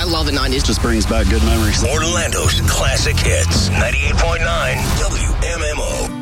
love the 90s. Just brings back good memories. Orlando's classic hits. 98.9 WMMO.